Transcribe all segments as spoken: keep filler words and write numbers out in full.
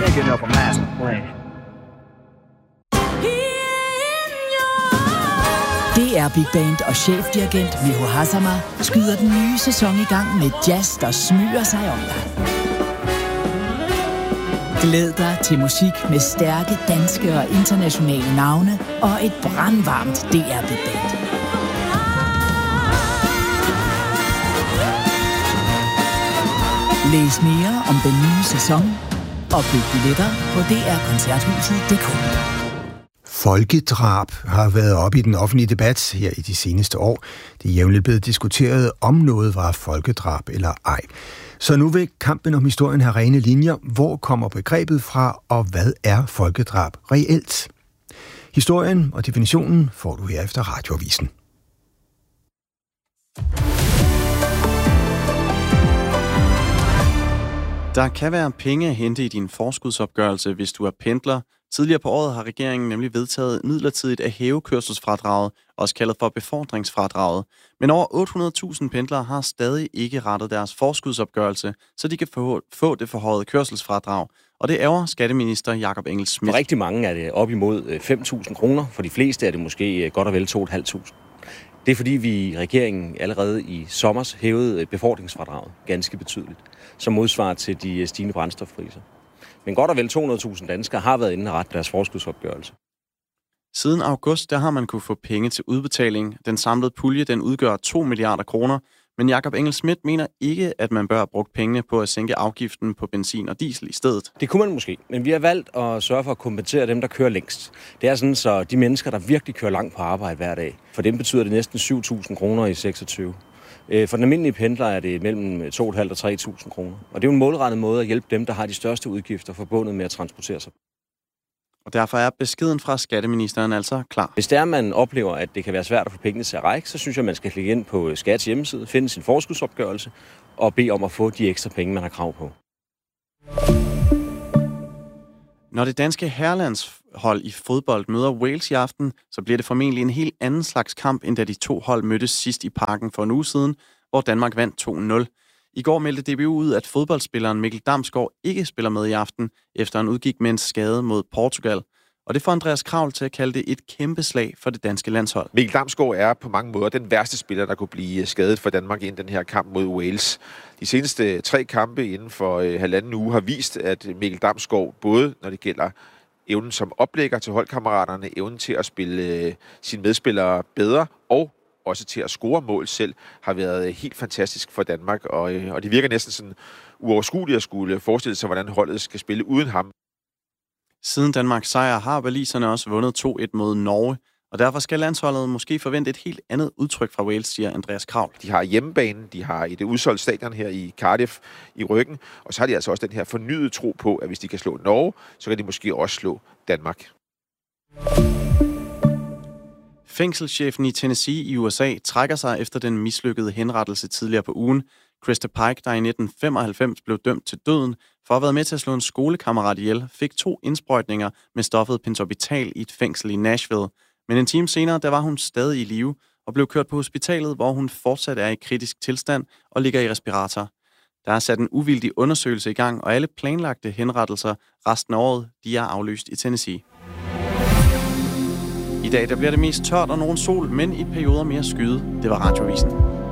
big enough a master plan. D R Big Band og chefdirigent Miho Hazama skyder den nye sæson i gang med jazz, der smyger sig om dig. Glæd dig til musik med stærke danske og internationale navne og et brandvarmt D R Big Band. Læs mere om den nye sæson og køb billetter på d r koncerthuset punktum d k. Folkedrab har været oppe i den offentlige debat her i de seneste år. Det er jævnligt blevet diskuteret, om noget var folkedrab eller ej. Så nu vil kampen om historien have rene linjer. Hvor kommer begrebet fra, og hvad er folkedrab reelt? Historien og definitionen får du her efter Radioavisen. Der kan være penge at hente i din forskudsopgørelse, hvis du er pendler. Tidligere på året har regeringen nemlig vedtaget midlertidigt at hæve kørselsfradraget, også kaldet for befordringsfradraget. Men over otte hundrede tusind pendlere har stadig ikke rettet deres forskudsopgørelse, så de kan få, få det forhøjede kørselsfradrag. Og det ærger skatteminister Jakob Engel-Schmidt. For rigtig mange er det op imod fem tusind kroner. For de fleste er det måske godt og vel to tusind fem hundrede. Det er fordi, vi i regeringen allerede i sommers hævede befordringsfradraget ganske betydeligt, som modsvarer til de stigende brændstofpriser. Men godt og vel to hundrede tusind danskere har været inde og rette deres forskudsopgørelse. Siden august der har man kunne få penge til udbetaling. Den samlede pulje den udgør to milliarder kroner, men Jakob Engel-Schmidt mener ikke, at man bør have brugt pengene på at sænke afgiften på benzin og diesel i stedet. Det kunne man måske, men vi har valgt at sørge for at kompensere dem, der kører længst. Det er sådan, så de mennesker, der virkelig kører langt på arbejde hver dag, for dem betyder det næsten syv tusind kroner i seksogtyve. For den almindelige pendler er det mellem to tusind fem hundrede og tre tusind kroner. Og det er jo en målrettet måde at hjælpe dem, der har de største udgifter forbundet med at transportere sig. Og derfor er beskeden fra skatteministeren altså klar. Hvis det er, man oplever, at det kan være svært at få pengene til at række, så synes jeg, man skal klikke ind på Skats hjemmeside, finde sin forskudsopgørelse og bede om at få de ekstra penge, man har krav på. Når det danske herrelandshold i fodbold møder Wales i aften, så bliver det formentlig en helt anden slags kamp, end da de to hold mødtes sidst i Parken for en uge siden, hvor Danmark vandt to nul. I går meldte D B U ud, at fodboldspilleren Mikkel Damsgaard ikke spiller med i aften, efter han udgik med en skade mod Portugal. Og det får Andreas Kravl til at kalde det et kæmpe slag for det danske landshold. Mikkel Damsgaard er på mange måder den værste spiller, der kunne blive skadet for Danmark i den her kamp mod Wales. De seneste tre kampe inden for øh, halvanden uge har vist, at Mikkel Damsgaard, både når det gælder evnen som oplægger til holdkammeraterne, evnen til at spille øh, sine medspillere bedre og også til at score mål selv, har været helt fantastisk for Danmark. Og, øh, og det virker næsten sådan uoverskueligt at skulle forestille sig, hvordan holdet skal spille uden ham. Siden Danmarks sejr har waliserne også vundet to et mod Norge, og derfor skal landsholdet måske forvente et helt andet udtryk fra Wales, siger Andreas Kravl. De har hjemmebanen, de har et udsolgt stadion her i Cardiff i ryggen, og så har de altså også den her fornyede tro på, at hvis de kan slå Norge, så kan de måske også slå Danmark. Fængselschefen i Tennessee i U S A trækker sig efter den mislykkede henrettelse tidligere på ugen. Christa Pike, der i nitten femoghalvfems blev dømt til døden for at have været med til at slå en skolekammerat ihjel, fik to indsprøjtninger med stoffet pentobarbital i et fængsel i Nashville. Men en time senere, der var hun stadig i live og blev kørt på hospitalet, hvor hun fortsat er i kritisk tilstand og ligger i respirator. Der er sat en uvildig undersøgelse i gang, og alle planlagte henrettelser resten af året, de er aflyst i Tennessee. I dag der bliver det mest tørt og nogen sol, men i perioder mere skyde. Det var Radioavisen.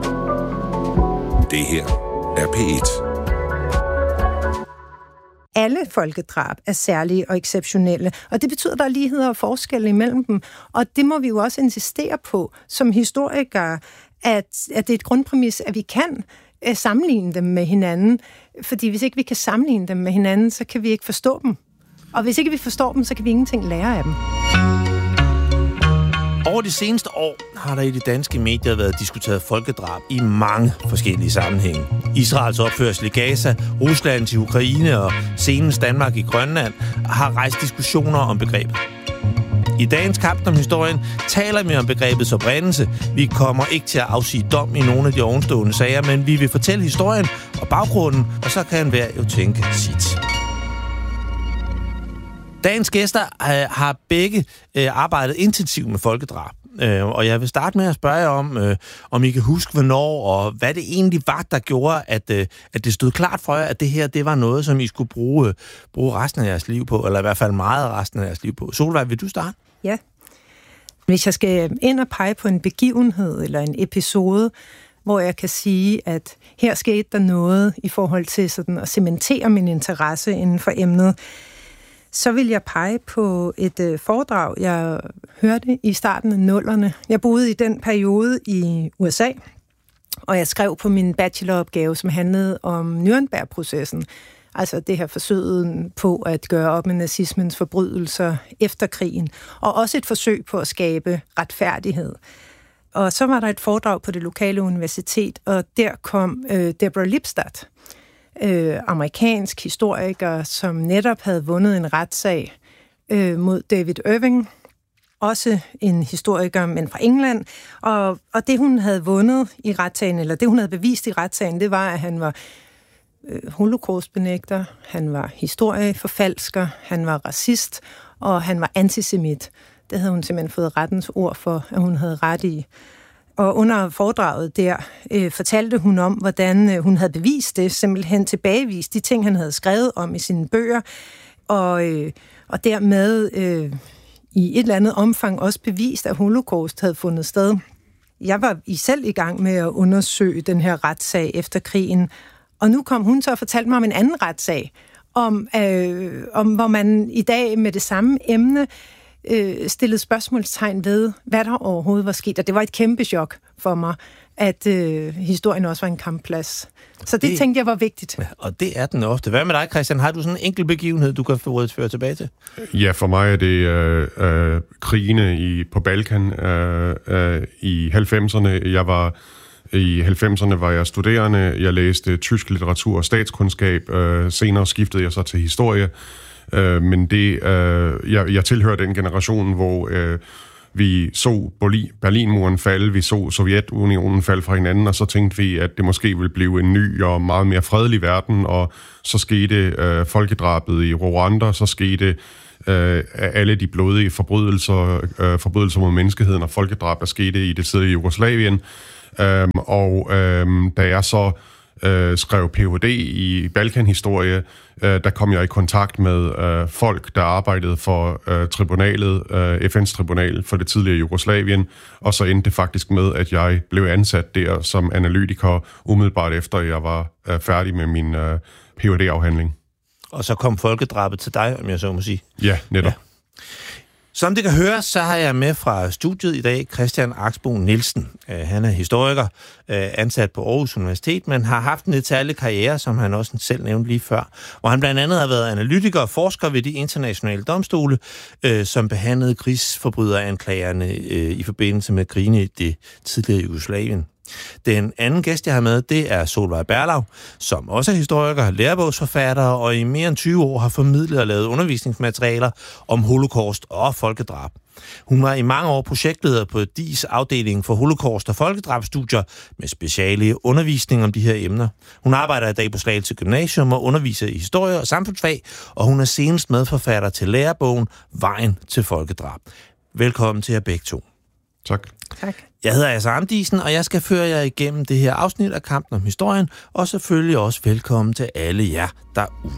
Det her er P et. Alle folkedrab er særlige og exceptionelle, og det betyder, at der er ligheder og forskelle imellem dem. Og det må vi jo også insistere på som historikere, at, at det er et grundpræmis, at vi kan uh, sammenligne dem med hinanden. Fordi hvis ikke vi kan sammenligne dem med hinanden, så kan vi ikke forstå dem. Og hvis ikke vi forstår dem, så kan vi ingenting lære af dem. Over de seneste år har der i de danske medier været diskuteret folkedrab i mange forskellige sammenhænge. Israels opførsel i Gaza, Rusland til Ukraine og senest Danmark i Grønland har rejst diskussioner om begrebet. I dagens kamp om historien taler vi om begrebets oprindelse. Vi kommer ikke til at afsige dom i nogle af de ovenstående sager, men vi vil fortælle historien og baggrunden, og så kan enhver jo tænke sit. Dagens gæster øh, har begge øh, arbejdet intensivt med folkedrab. Øh, og jeg vil starte med at spørge jer om, øh, om I kan huske, hvornår og hvad det egentlig var, der gjorde, at, øh, at det stod klart for jer, at det her det var noget, som I skulle bruge, øh, bruge resten af jeres liv på, eller i hvert fald meget af resten af jeres liv på. Solveig, vil du starte? Ja. Hvis jeg skal ind og pege på en begivenhed eller en episode, hvor jeg kan sige, at her skete der noget i forhold til sådan at cementere min interesse inden for emnet, så vil jeg pege på et øh, foredrag, jeg hørte i starten af nullerne. Jeg boede i den periode i U S A, og jeg skrev på min bacheloropgave, som handlede om Nürnberg-processen. Altså det her forsøget på at gøre op med nazismens forbrydelser efter krigen, og også et forsøg på at skabe retfærdighed. Og så var der et foredrag på det lokale universitet, og der kom øh, Deborah Lipstadt, øh, amerikansk historiker, som netop havde vundet en retssag øh, mod David Irving, også en historiker, men fra England. Og, og det, hun havde vundet i retssagen, eller det, hun havde bevist i retssagen, det var, at han var øh, holocaustbenægter, han var historieforfalsker, han var racist, og han var antisemit. Det havde hun simpelthen fået rettens ord for, at hun havde ret i. Og under foredraget der øh, fortalte hun om, hvordan øh, hun havde bevist det, simpelthen tilbagevist de ting, han havde skrevet om i sine bøger, og, øh, og dermed øh, i et eller andet omfang også bevist, at holocaust havde fundet sted. Jeg var i selv i gang med at undersøge den her retssag efter krigen, og nu kom hun så og fortalte mig om en anden retssag, om, øh, om hvor man i dag med det samme emne øh, stillede spørgsmålstegn ved, hvad der overhovedet var sket. Og det var et kæmpe chok for mig, at øh, historien også var en kampplads. Så det, det tænkte jeg var vigtigt. Ja, og det er den ofte. Hvad med dig, Christian? Har du sådan en enkelt begivenhed, du kan få føre tilbage til? Ja, for mig er det øh, øh, krigene i, på Balkan øh, øh, i halvfemserne. Jeg var I halvfemserne var jeg studerende. Jeg læste tysk litteratur og statskundskab. Øh, senere skiftede jeg så til historie. Øh, men det, øh, jeg, jeg tilhører den generation, hvor øh, vi så Berlinmuren falde, vi så Sovjetunionen falde fra hinanden, og så tænkte vi, at det måske ville blive en ny og meget mere fredelig verden, og så skete øh, folkedrabet i Rwanda, så skete øh, alle de blodige forbrydelser, øh, forbrydelser mod menneskeheden og folkedrab, der skete i det tidligere Jugoslavien. Øhm, og øhm, da jeg så øh, skrev P H D i Balkanhistorie, øh, der kom jeg i kontakt med øh, folk, der arbejdede for øh, tribunalet, øh, F N's tribunal for det tidligere Jugoslavien, og så endte det faktisk med, at jeg blev ansat der som analytiker umiddelbart efter, jeg var øh, færdig med min øh, P H D-afhandling. Og så kom folkedrabet til dig, om jeg så må sige. Ja, netop. Ja. Som det kan høre, så har jeg med fra studiet i dag Christian Axbo Nielsen. Han er historiker, ansat på Aarhus Universitet, men har haft en lidt særlig karriere, som han også selv nævnte lige før, hvor han blandt andet har været analytiker og forsker ved de internationale domstole, som behandlede krigsforbryderanklagerne i forbindelse med krigene i det tidligere Jugoslavien. Den anden gæst, jeg har med, det er Solveig Berlau, som også er historiker, lærebogsforfatter og i mere end tyve år har formidlet og lavet undervisningsmaterialer om holocaust og folkedrab. Hun var i mange år projektleder på D I S afdeling for holocaust og folkedrabstudier med speciale undervisning om de her emner. Hun arbejder i dag på Slagelse Gymnasium og underviser i historie og samfundsfag, og hun er senest medforfatter til lærebogen Vejen til folkedrab. Velkommen til jer begge to. Tak. Tak. Jeg hedder Asser Amdisen, og jeg skal føre jer igennem det her afsnit af Kampen om historien, og selvfølgelig også velkommen til alle jer derude.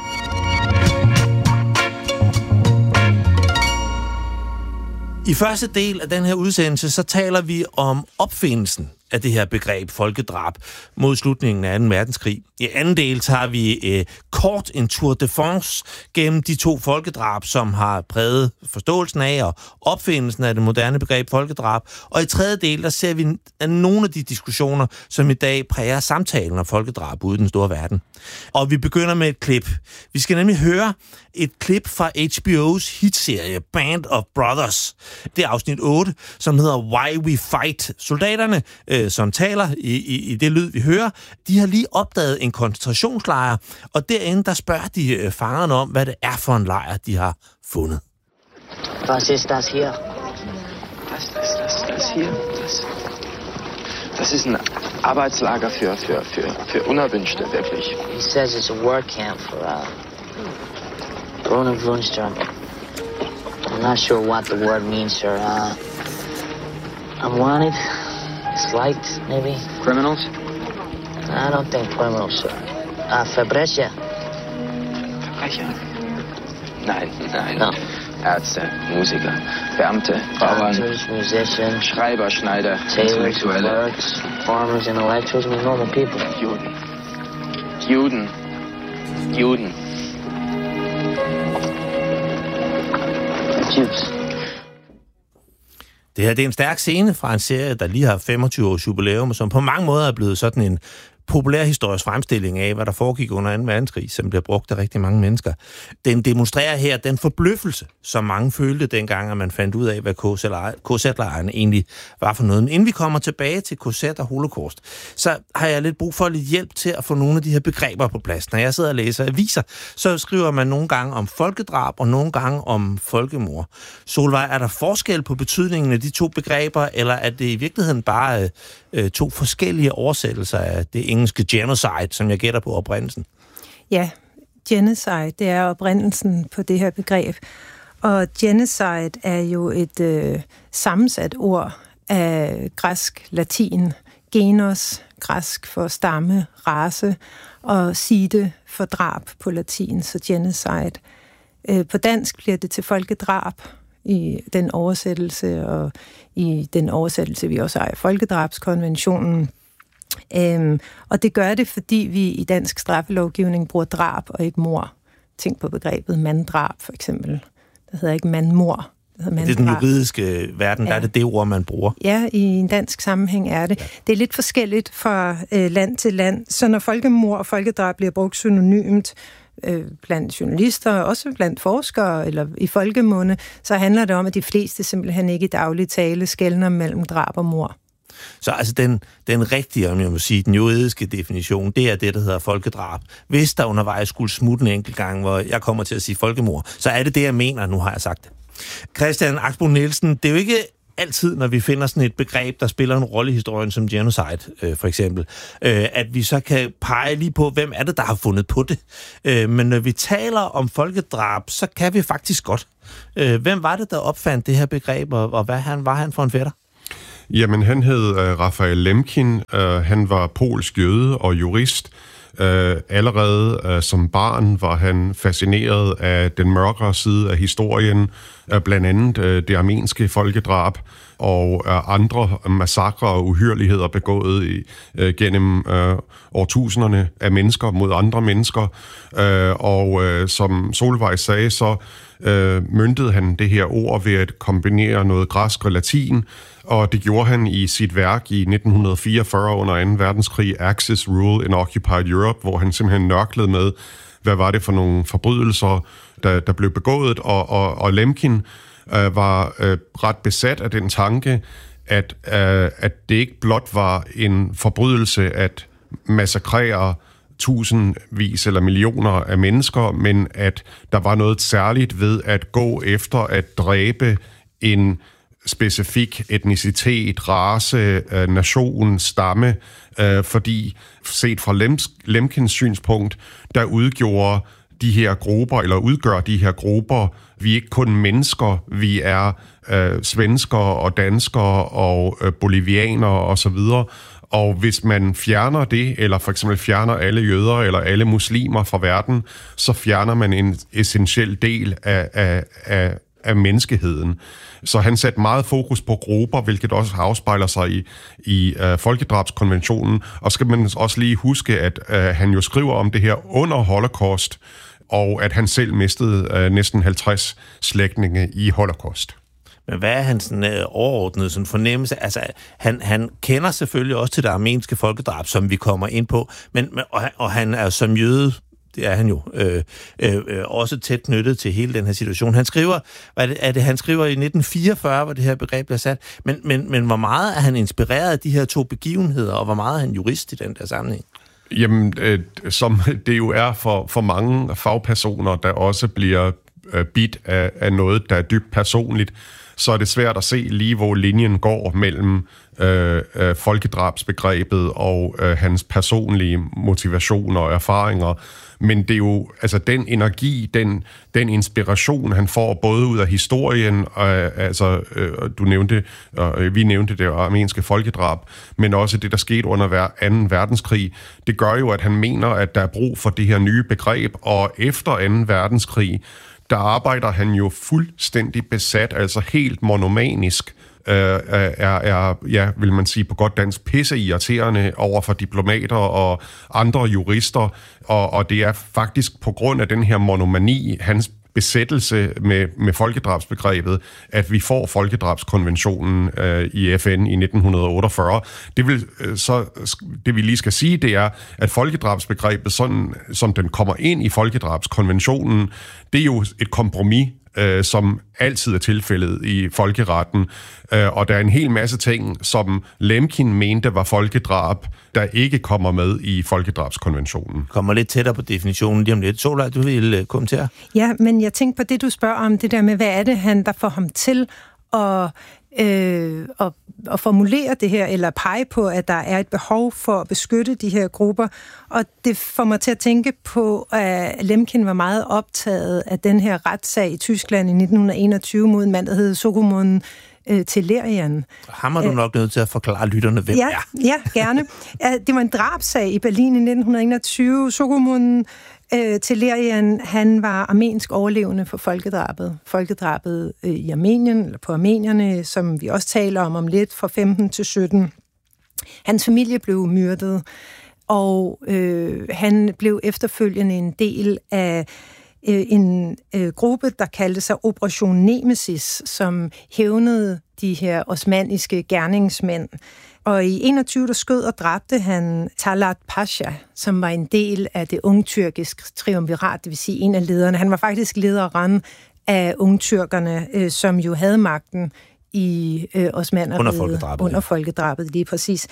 I første del af den her udsendelse, så taler vi om opfindelsen af det her begreb folkedrab mod slutningen af anden verdenskrig. I anden del tager vi eh, kort en tour de France gennem de to folkedrab, som har præget forståelsen af og opfindelsen af det moderne begreb folkedrab. Og i tredje del, der ser vi nogle af de diskussioner, som i dag præger samtalen om folkedrab ude i den store verden. Og vi begynder med et klip. Vi skal nemlig høre et klip fra H B O's hitserie Band of Brothers. Det er afsnit otte, som hedder Why We Fight. Soldaterne, øh, som taler i, i, i det lyd, vi hører, de har lige opdaget en koncentrationslejr, og derinde, der spørger de øh, fangerne om, hvad det er for en lejr, de har fundet. Was ist das hier? Das, das, das, das hier, das, das ist ein Arbeitslager für, für, für, für Unerwünschte, wirklich. He says it's a work camp for uh, unerwünschte I'm not sure what the word means, sir. Uh, I'm wanted, disliked, maybe. Criminals? I don't think criminals, sir. Uh, Verbrecher. Verbrecher? Nein, nein. No. Ärzte, Musiker, Beamte, Bauern, Doctors, musicians, Schreiber, Schneider, tailors, Intellektuelle, clerks, farmers, intellectuals, I mean normal people. Juden. Juden. Juden. Jews. Det her det er en stærk scene fra en serie, der lige har femogtyve års jubilæum, og som på mange måder er blevet sådan en populær historisk fremstilling af, hvad der foregik under anden verdenskrig, som bliver brugt af rigtig mange mennesker. Den demonstrerer her den forbløffelse, som mange følte dengang, at man fandt ud af, hvad K Z-lejren egentlig var for noget. Men inden vi kommer tilbage til K Z og Holocaust, så har jeg lidt brug for lidt hjælp til at få nogle af de her begreber på plads. Når jeg sidder og læser aviser, så skriver man nogle gange om folkedrab og nogle gange om folkemord. Solvej, er der forskel på betydningen af de to begreber, eller er det i virkeligheden bare øh, to forskellige oversættelser af det engelske genocide, som jeg gætter på oprindelsen? Ja, genocide, det er oprindelsen på det her begreb. Og genocide er jo et øh, sammensat ord af græsk, latin, genos, græsk for stamme, race, og side for drab på latin, så genocide. Øh, på dansk bliver det til folkedrab i den oversættelse, og i den oversættelse, vi også har i folkedrabskonventionen. Øhm, og det gør det, fordi vi i dansk straffelovgivning bruger drab og ikke mord. Tænk på begrebet manddrab, for eksempel. Det hedder ikke mandmord. Det, hedder det er den juridiske verden, ja. Der er det det ord, man bruger. Ja, i en dansk sammenhæng er det. Ja. Det er lidt forskelligt fra øh, land til land. Så når folkemord og folkedrab bliver brugt synonymt øh, blandt journalister, også blandt forskere eller i folkemunde, så handler det om, at de fleste simpelthen ikke i daglig tale skelner mellem drab og mord. Så altså den, den rigtige, om jeg må sige, den juridiske definition, det er det, der hedder folkedrab. Hvis der undervejs skulle smutte en enkelt gang, hvor jeg kommer til at sige folkemord, så er det det, jeg mener, nu har jeg sagt det. Christian Axbo Nielsen, det er jo ikke altid, når vi finder sådan et begreb, der spiller en rolle i historien som genocide, øh, for eksempel, øh, at vi så kan pege lige på, hvem er det, der har fundet på det. Øh, men når vi taler om folkedrab, så kan vi faktisk godt. Øh, hvem var det, der opfandt det her begreb, og, og hvad han, var han for en fætter? Jamen, han hed uh, Raphael Lemkin. Uh, han var polsk jøde og jurist. Uh, allerede uh, som barn var han fascineret af den mørkere side af historien, uh, blandt andet uh, det armenske folkedrab og uh, andre massakrer og uhyrligheder begået i, uh, gennem uh, årtusinderne af mennesker mod andre mennesker. Uh, og uh, som Solvej sagde, så uh, møntede han det her ord ved at kombinere noget græsk og latin, og det gjorde han i sit værk i nitten fireogfyrre under anden verdenskrig, Axis Rule in Occupied Europe, hvor han simpelthen nørklede med, hvad var det for nogle forbrydelser, der, der blev begået, og, og, og Lemkin øh, var øh, ret besat af den tanke, at, øh, at det ikke blot var en forbrydelse at massakrere tusindvis eller millioner af mennesker, men at der var noget særligt ved at gå efter at dræbe en specifik etnicitet, race, øh, nation, stamme, øh, fordi set fra Lems, Lemkins synspunkt, der udgjorde de her grupper, eller udgør de her grupper, vi er ikke kun mennesker, vi er øh, svenskere og danskere og øh, bolivianere osv., og hvis man fjerner det, eller for eksempel fjerner alle jøder eller alle muslimer fra verden, så fjerner man en essentiel del af, af, af af menneskeheden. Så han satte meget fokus på grupper, hvilket også afspejler sig i, i uh, folkedrabskonventionen. Og skal man også lige huske, at uh, han jo skriver om det her under Holocaust, og at han selv mistede uh, næsten halvtreds slægtninge i Holocaust. Men hvad er hans sådan, øh, overordnede sådan, fornemmelse? Altså, han, han kender selvfølgelig også til det armenske folkedrab, som vi kommer ind på, men, og, og han er som jøde, det er han jo, øh, øh, også tæt knyttet til hele den her situation. Han skriver, hvad er det, er det, han skriver i nitten fireogfyrre, hvor det her begreb bliver sat, men, men, men hvor meget er han inspireret af de her to begivenheder, og hvor meget er han jurist i den der sammenhæng? Jamen, øh, som det jo er for, for mange fagpersoner, der også bliver øh, bidt af, af noget, der er dybt personligt, så er det svært at se lige, hvor linjen går mellem øh, øh, folkedrabsbegrebet og øh, hans personlige motivationer og erfaringer. Men det er jo altså den energi, den, den inspiration, han får både ud af historien, øh, altså øh, du nævnte, øh, vi nævnte det armenske folkedrab, men også det, der skete under anden verdenskrig. Det gør jo, at han mener, at der er brug for det her nye begreb, og efter anden verdenskrig, der arbejder han jo fuldstændig besat, altså helt monomanisk, øh, er, er, ja, vil man sige på godt dansk, pisseirriterende over for diplomater og andre jurister, og, og det er faktisk på grund af den her monomani, hans besættelse med, med folkedrabsbegrebet, at vi får folkedrabskonventionen øh, i F N i nitten otteogfyrre. Det, vil, øh, så, det vi lige skal sige, det er, at folkedrabsbegrebet, sådan, som den kommer ind i folkedrabskonventionen, det er jo et kompromis, øh, som altid er tilfældet i folkeretten. Øh, og der er en hel masse ting, som Lemkin mente var folkedrab, der ikke kommer med i folkedrabskonventionen. Kommer lidt tættere på definitionen lige om lidt. Solvej, du vil kommentere? Ja, men jeg tænker på det, du spørger om, det der med, hvad er det, han der får ham til at, øh, at, at formulere det her, eller pege på, at der er et behov for at beskytte de her grupper. Og det får mig til at tænke på, at Lemkin var meget optaget af den her retssag i Tyskland i nitten enogtyve mod en mand, der hed Sogomon Tehlerian. Ham er du nok nødt til at forklare lytterne, hvem ja, er. Ja, gerne. Det var en drabsag i Berlin i nitten enogtyve. Sogomon Tehlerian, han var armensk overlevende for folkedrabet. Folkedrabet i Armenien, eller på armenierne, som vi også taler om om lidt, fra femten til sytten. Hans familie blev myrdet, og øh, han blev efterfølgende en del af en øh, gruppe, der kaldte sig Operation Nemesis, som hævnede de her osmanniske gerningsmænd. Og i enogtyve der skød og dræbte han Talat Pasha, som var en del af det ungtyrkiske triumvirat, det vil sige en af lederne. Han var faktisk lederen af ungtyrkerne, øh, som jo havde magten i øh, Osmannerriget. Under folkedrabet. Under folkedrabet, lige præcis.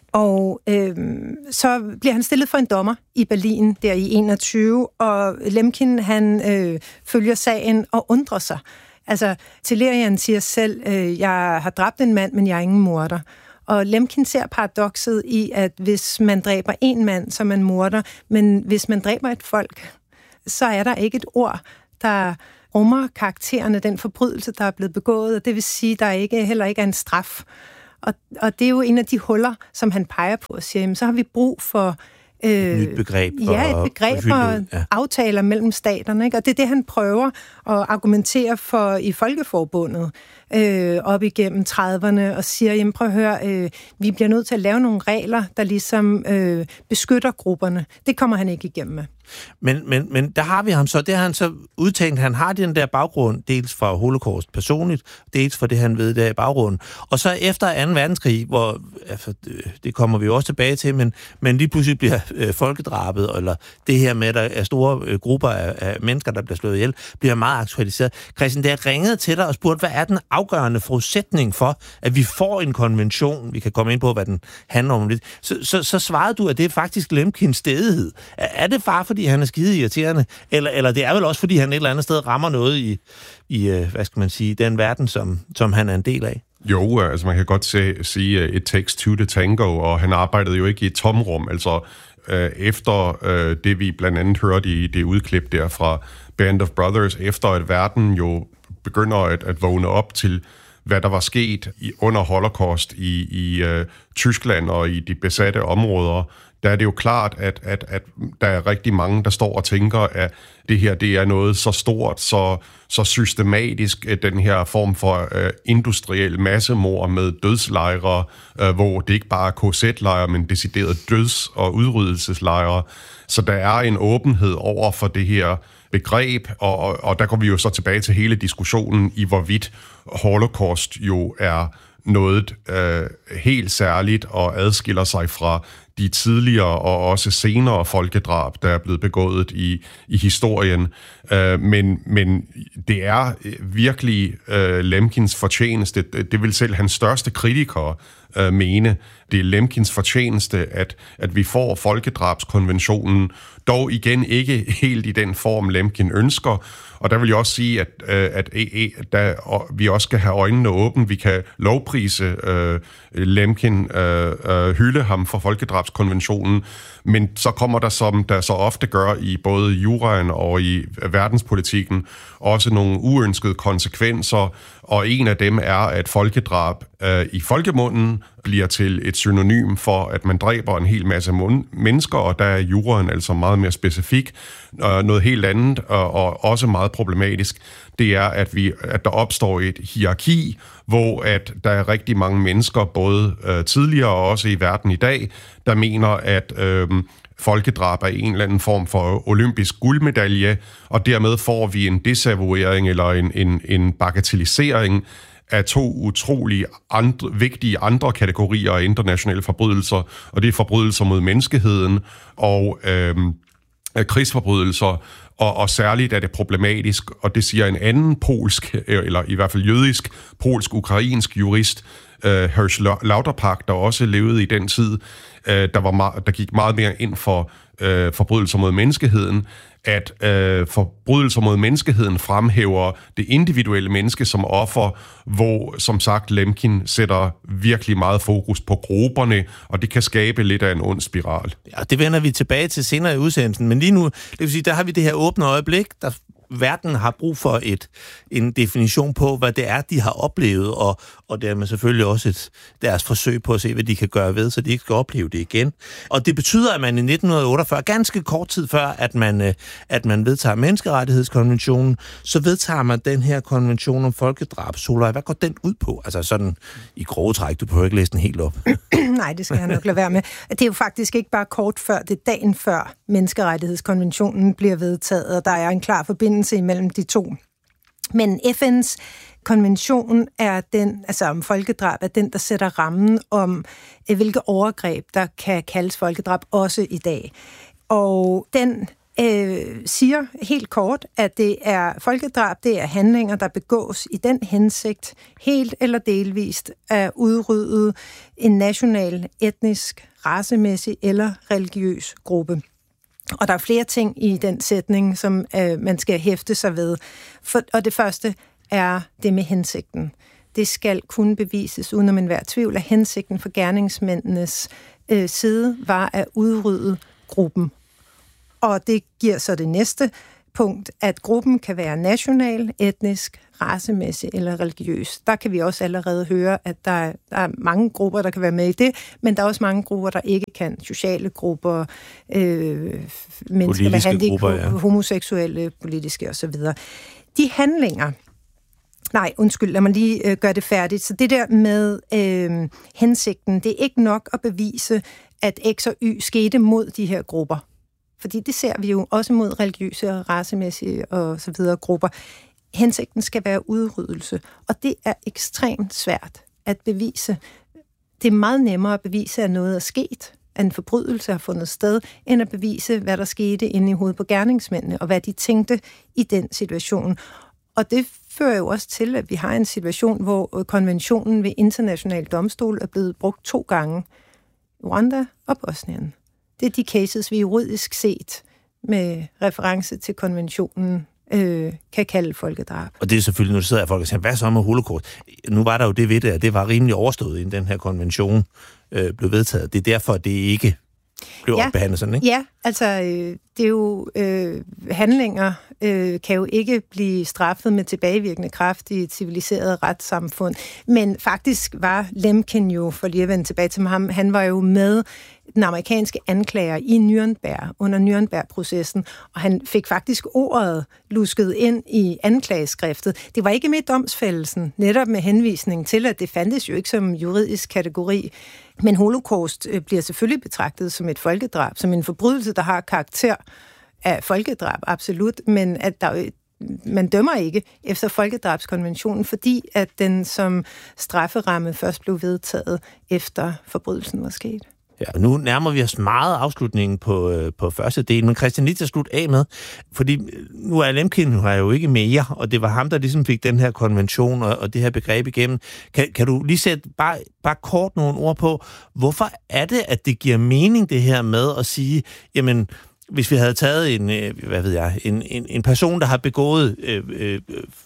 Og øh, så bliver han stillet for en dommer i Berlin der i enogtyve, og Lemkin, han øh, følger sagen og undrer sig. Altså, Tehlerian siger selv, øh, jeg har dræbt en mand, men jeg er ingen morder. Og Lemkin ser paradokset i, at hvis man dræber en mand, så er man morder, men hvis man dræber et folk, så er der ikke et ord, der rummer karakteren af den forbrydelse, der er blevet begået, og det vil sige, at der ikke, heller ikke er en straf. Og, og det er jo en af de huller, som han peger på og siger, jamen, så har vi brug for øh, et nyt begreb. Ja, et begreb og ja. aftaler mellem staterne. Ikke? Og det er det, han prøver at argumentere for i Folkeforbundet øh, op igennem trediverne og siger, jamen prøv at høre, øh, vi bliver nødt til at lave nogle regler, der ligesom øh, beskytter grupperne. Det kommer han ikke igennem med. Men, men, men der har vi ham så, det har han så udtænkt, han har den der baggrund, dels fra Holocaust personligt, dels for det, han ved der i baggrunden. Og så efter anden verdenskrig, hvor, altså, det kommer vi jo også tilbage til, men, men lige pludselig bliver øh, folkedrabet, eller det her med, at der er store øh, grupper af, af mennesker, der bliver slået ihjel, bliver meget aktualiseret. Christian, det har ringet til dig og spurgt, hvad er den afgørende forudsætning for, at vi får en konvention, vi kan komme ind på, hvad den handler om lidt. Så, så, så svarede du, at det er faktisk Lemkins stædighed. Er, er det bare fordi han er skide irriterende, eller, eller det er vel også, fordi han et eller andet sted rammer noget i, i hvad skal man sige, den verden, som, som han er en del af? Jo, altså man kan godt se, sige, it takes two to tango, og han arbejdede jo ikke i et tomrum. Altså øh, efter øh, det, vi blandt andet hørte i det udklip der fra Band of Brothers, efter at verden jo begynder at, at vågne op til, hvad der var sket i, under Holocaust i, i øh, Tyskland og i de besatte områder, der er det jo klart, at, at, at der er rigtig mange, der står og tænker, at det her det er noget så stort, så, så systematisk, den her form for øh, industriel massemord med dødslejre, øh, hvor det ikke bare er K Z-lejre, men decideret døds- og udryddelseslejre. Så der er en åbenhed over for det her begreb, og, og, og der går vi jo så tilbage til hele diskussionen i, hvorvidt Holocaust jo er noget øh, helt særligt og adskiller sig fra de tidligere og også senere folkedrab, der er blevet begået i, i historien. Uh, men, men det er virkelig uh, Lemkins fortjeneste. Det vil selv hans største kritikere uh, mene. Det er Lemkins fortjeneste, at, at vi får folkedrabskonventionen, dog igen ikke helt i den form, Lemkin ønsker. Og der vil jeg også sige, at, at, at der, vi også skal have øjnene åbne. Vi kan lovprise uh, Lemkin, uh, uh, hylde ham for folkedrabskonventionen, men så kommer der, som der så ofte gør i både juraen og i verdenspolitikken, også nogle uønskede konsekvenser, og en af dem er, at folkedrab uh, i folkemunden bliver til et synonym for, at man dræber en hel masse mennesker, og der er juraen altså meget mere specifik. Uh, noget helt andet, og, og også meget problematisk, det er, at, vi, at der opstår et hierarki, hvor at der er rigtig mange mennesker, både uh, tidligere og også i verden i dag, der mener, at uh, folkedrab er en eller anden form for olympisk guldmedalje, og dermed får vi en desavouering eller en, en, en bagatellisering af to utrolig andre, vigtige andre kategorier af internationale forbrydelser, og det er forbrydelser mod menneskeheden og øh, krigsforbrydelser, og, og særligt er det problematisk, og det siger en anden polsk, eller i hvert fald jødisk, polsk-ukrainsk jurist, øh, Hersch Lauterpacht, der også levede i den tid, øh, der, var meget, der gik meget mere ind for øh, forbrydelser mod menneskeheden, at øh, forbrydelser mod menneskeheden fremhæver det individuelle menneske som offer, hvor, som sagt, Lemkin sætter virkelig meget fokus på grupperne, og det kan skabe lidt af en ond spiral. Ja, det vender vi tilbage til senere i udsendelsen, men lige nu, det vil sige, der har vi det her åbne øjeblik, der verden har brug for et, en definition på, hvad det er, de har oplevet, og, og dermed selvfølgelig også et, deres forsøg på at se, hvad de kan gøre ved, så de ikke skal opleve det igen. Og det betyder, at man i nitten otteogfyrre, ganske kort tid før, at man, at man vedtager menneskerettighedskonventionen, så vedtager man den her konvention om folkedrab. Solvej, hvad går den ud på? Altså sådan i grove træk, du behøver ikke læse den helt op. Nej, det skal jeg nok lade være med. Det er jo faktisk ikke bare kort før, det er dagen før menneskerettighedskonventionen bliver vedtaget, og der er en klar forbindelse imellem de to. Men F N's konvention er den, altså om folkedrab, er den, der sætter rammen om, hvilke overgreb, der kan kaldes folkedrab også i dag. Og den øh, siger helt kort, at det er folkedrab, det er handlinger, der begås i den hensigt, helt eller delvist at udrydde en national, etnisk, racemæssig eller religiøs gruppe. Og der er flere ting i den sætning, som øh, man skal hæfte sig ved. For, og det første er det med hensigten. Det skal kunne bevises, uden om enhver tvivl, at hensigten for gerningsmændenes øh, side var at udrydde gruppen. Og det giver så det næste punkt, at gruppen kan være national, etnisk, racemæssig eller religiøs. Der kan vi også allerede høre, at der er, der er mange grupper, der kan være med i det, men der er også mange grupper, der ikke kan. Sociale grupper, øh, mennesker med handicap, ja. Homoseksuelle, politiske osv. De handlinger, nej, undskyld, lad mig lige øh, gøre det færdigt. Så det der med øh, hensigten, det er ikke nok at bevise, at X og Y skete mod de her grupper. Fordi det ser vi jo også mod religiøse og racemæssige og så videre grupper. Hensigten skal være udryddelse, og det er ekstremt svært at bevise. Det er meget nemmere at bevise, at noget er sket, at en forbrydelse har fundet sted, end at bevise, hvad der skete inde i hovedet på gerningsmændene, og hvad de tænkte i den situation. Og det fører jo også til, at vi har en situation, hvor konventionen ved international domstol er blevet brugt to gange. Rwanda og Bosnien. Det er de cases, vi juridisk set med reference til konventionen øh, kan kalde folkedrab. Og det er selvfølgelig, når du sidder her, folk og siger, hvad så med holocaust? Nu var der jo det ved det, at det var rimelig overstået, inden den her konvention øh, blev vedtaget. Det er derfor, det ikke blev ja. opbehandlet sådan, ikke? Ja, altså øh, det er jo øh, handlinger øh, kan jo ikke blive straffet med tilbagevirkende kraft i et civiliseret retssamfund. Men faktisk var Lemkin jo, for lige at vende tilbage til ham, han var jo med den amerikanske anklager i Nürnberg, under Nürnberg-processen, og han fik faktisk ordet lusket ind i anklageskriftet. Det var ikke med domsfældelsen, netop med henvisning til, at det fandtes jo ikke som juridisk kategori, men holocaust bliver selvfølgelig betragtet som et folkedrab, som en forbrydelse, der har karakter af folkedrab, absolut, men at der man dømmer ikke efter folkedrabskonventionen, fordi at den som strafferamme først blev vedtaget efter forbrydelsen var sket. Ja, nu nærmer vi os meget afslutningen på, øh, på første del, men Christian, lige til at slutte af med, fordi nu er Lemkin jo jo ikke mere, og det var ham, der ligesom fik den her konvention og, og det her begreb igennem. Kan, kan du lige sætte bare, bare kort nogle ord på, hvorfor er det, at det giver mening det her med at sige, jamen, hvis vi havde taget en, øh, hvad ved jeg, en, en, en person, der har begået øh, øh,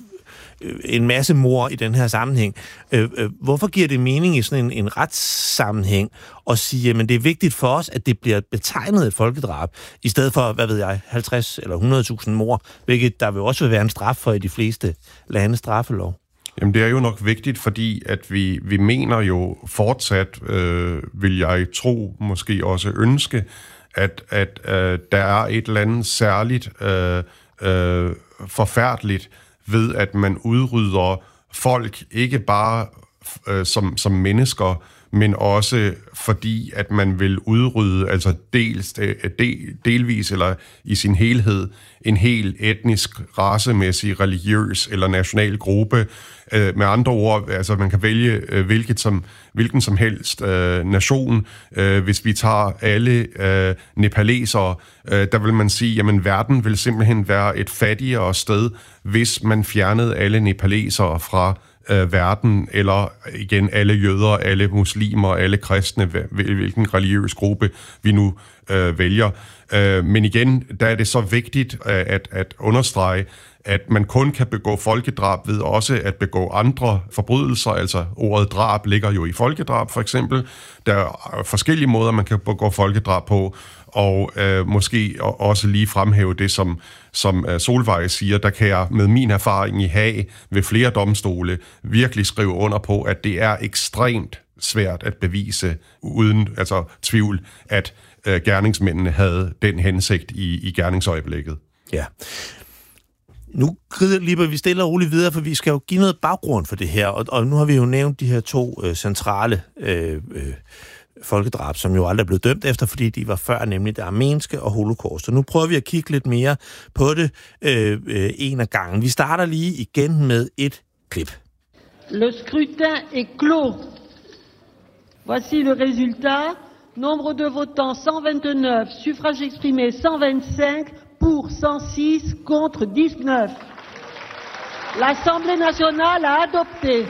en masse mord i den her sammenhæng. Øh, øh, hvorfor giver det mening i sådan en, en retssammenhæng at sige, at det er vigtigt for os, at det bliver betegnet et folkedrab, i stedet for, hvad ved jeg, halvtreds eller hundrede tusind mord, hvilket der vil også være en straf for i de fleste lande straffelov? Jamen, det er jo nok vigtigt, fordi at vi, vi mener jo fortsat, øh, vil jeg tro, måske også ønske, at, at øh, der er et eller andet særligt øh, øh, forfærdeligt ved, at man udrydder folk, ikke bare øh, som, som mennesker, men også fordi, at man vil udrydde, altså dels, del, delvis eller i sin helhed, en hel etnisk, racemæssig, religiøs eller national gruppe. Øh, med andre ord, altså man kan vælge øh, hvilket som, hvilken som helst øh, nation. Øh, hvis vi tager alle øh, nepalesere, øh, der vil man sige, jamen verden vil simpelthen være et fattigere sted, hvis man fjernede alle nepalesere fra øh, verden, eller igen alle jøder, alle muslimer, alle kristne, hvilken religiøs gruppe vi nu øh, vælger. Øh, men igen, der er det så vigtigt at, at understrege, at man kun kan begå folkedrab ved også at begå andre forbrydelser, altså ordet drab ligger jo i folkedrab for eksempel. Der er forskellige måder, man kan begå folkedrab på, og øh, måske også lige fremhæve det, som, som uh, Solvej siger, der kan jeg med min erfaring i Haag ved flere domstole virkelig skrive under på, at det er ekstremt svært at bevise uden altså tvivl, at øh, gerningsmændene havde den hensigt i, i gerningsøjeblikket. Ja. Nu griber vi stille og roligt videre, for vi skal jo give noget baggrund for det her, og, og nu har vi jo nævnt de her to øh, centrale øh, øh, folkedrab, som jo aldrig blev dømt efter, fordi de var før, nemlig det armenske og holocaust. Og nu prøver vi at kigge lidt mere på det øh, øh, en af gangen. Vi starter lige igen med et klip. Le scrutin est clos. Voici le résultat. Nombre de votants cent vingt-neuf, suffrages exprimés cent vingt-cinq, pour cent six, contre dix-neuf. L'Assemblée nationale a adopté.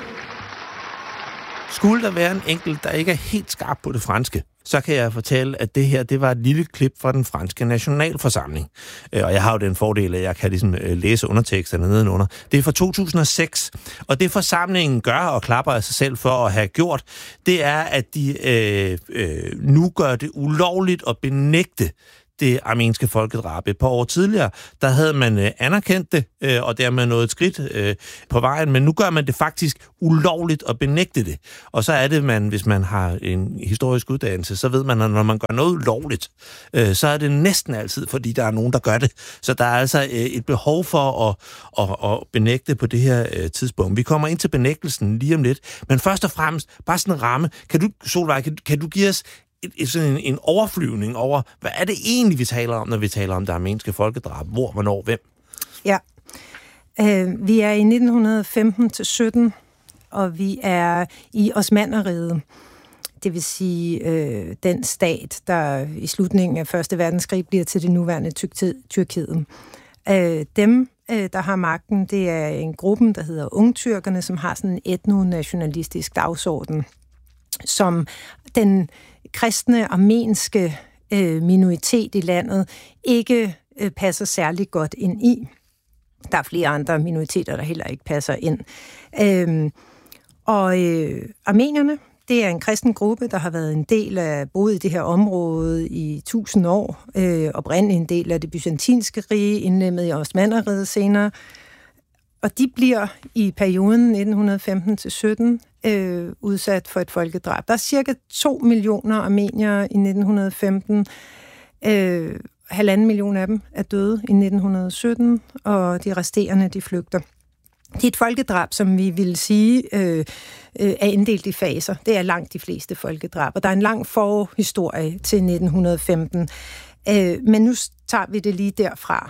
Skulle der være en enkelt, der ikke er helt skarp på det franske, så kan jeg fortælle, at det her, det var et lille klip fra den franske nationalforsamling. Og jeg har jo den fordel, at jeg kan ligesom læse underteksterne nedenunder. Det er fra to tusind og seks, og det forsamlingen gør og klapper af sig selv for at have gjort, det er, at de øh, øh, nu gør det ulovligt at benægte det armenske folkedrab. Et par år tidligere, der havde man øh, anerkendt det, øh, og dermed nået et skridt øh, på vejen, men nu gør man det faktisk ulovligt at benægte det. Og så er det, man, hvis man har en historisk uddannelse, så ved man, at når man gør noget ulovligt, øh, så er det næsten altid, fordi der er nogen, der gør det. Så der er altså øh, et behov for at, at, at benægte på det her øh, tidspunkt. Vi kommer ind til benægtelsen lige om lidt, men først og fremmest, bare sådan en ramme. Kan du, Solvej, kan, kan du give os Et, sådan en, en overflyvning over, hvad er det egentlig, vi taler om, når vi taler om det armenske folkedrab? Hvor, hvornår, hvem? Ja, øh, vi er i nitten femten til sytten, og vi er i Osmannerriget. Det vil sige øh, den stat, der i slutningen af første verdenskrig bliver til det nuværende Tyrkiet. Øh, dem, øh, der har magten, det er en gruppe, der hedder Ungtyrkerne, som har sådan en etnonationalistisk dagsorden, som den kristne armenske øh, minoritet i landet ikke øh, passer særlig godt ind i. Der er flere andre minoriteter, der heller ikke passer ind. Øhm, og øh, armenierne, det er en kristen gruppe, der har været en del af, boet i det her område i tusind år, øh, oprindeligt en del af det byzantinske rige, indlemmet i Osmannerriget senere. Og de bliver i perioden nitten femten til sytten øh, udsat for et folkedrab. Der er cirka to millioner armeniere i nitten femten. Øh, halvanden million af dem er døde i nitten sytten, og de resterende, de flygter. Det er et folkedrab, som vi vil sige øh, øh, er inddelt i faser. Det er langt de fleste folkedrab, og der er en lang forhistorie til nitten femten. Øh, men nu tager vi det lige derfra.